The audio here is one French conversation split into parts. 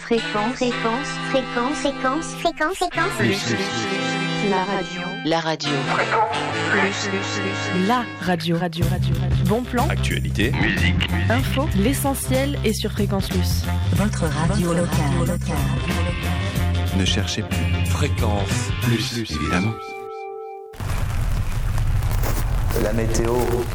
Fréquence. Plus. La radio. La radio. La radio. Bon plan. Actualité. Musique. Info. L'essentiel est sur Fréquence Plus. Votre radio locale. Ne cherchez plus. Fréquence Plus, évidemment. La météo.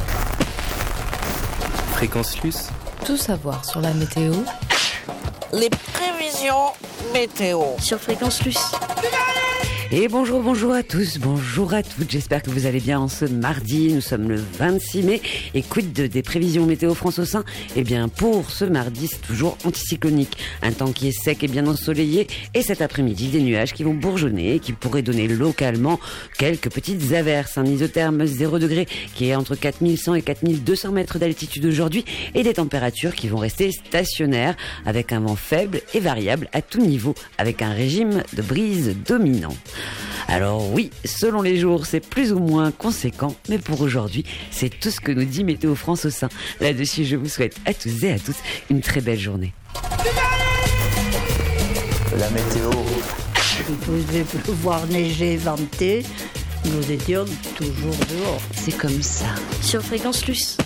Fréquence Plus. Tout savoir sur la météo. Les prévisions météo. Sur Fréquence Plus. Et bonjour à tous, bonjour à toutes, j'espère que vous allez bien en ce mardi, nous sommes le 26 mai, et quid des prévisions météo France au sein. Eh bien pour ce mardi c'est toujours anticyclonique, un temps qui est sec et bien ensoleillé, et cet après-midi des nuages qui vont bourgeonner et qui pourraient donner localement quelques petites averses, un isotherme 0 degré qui est entre 4100 et 4200 mètres d'altitude aujourd'hui, et des températures qui vont rester stationnaires avec un vent faible et variable à tout niveau, avec un régime de brise dominant. Alors oui, selon les jours, c'est plus ou moins conséquent, mais pour aujourd'hui, c'est tout ce que nous dit Météo France au sein. Là-dessus, je vous souhaite à tous et à toutes une très belle journée. La météo. Il pouvait pleuvoir, neiger, venter, nous étions toujours dehors. C'est comme ça. Sur Fréquence Plus.